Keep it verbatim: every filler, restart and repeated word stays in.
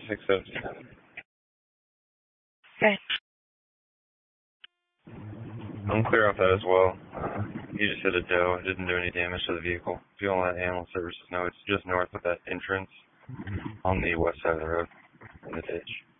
six oh seven. Okay. I'm clear off that as well. Uh, he just hit a doe. It didn't do any damage to the vehicle. If you want to let animal services know, it's just north of that entrance on the west side of the road in the ditch.